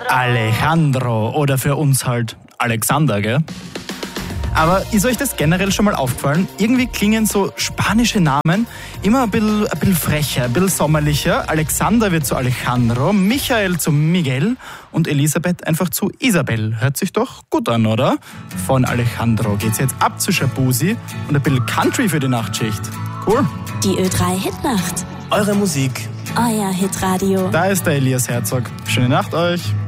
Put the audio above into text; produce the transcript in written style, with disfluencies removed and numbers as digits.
Alejandro oder für uns halt Alexander, gell? Aber ist euch das generell schon mal aufgefallen? Irgendwie klingen so spanische Namen immer ein bisschen frecher, ein bisschen sommerlicher. Alexander wird zu Alejandro, Michael zu Miguel und Elisabeth einfach zu Isabel. Hört sich doch gut an, oder? Von Alejandro geht's jetzt ab zu Shabuzi und ein bisschen Country für die Nachtschicht. Cool. Die Ö3 Hitnacht. Eure Musik. Euer Hitradio. Da ist der Elias Herzog. Schöne Nacht euch.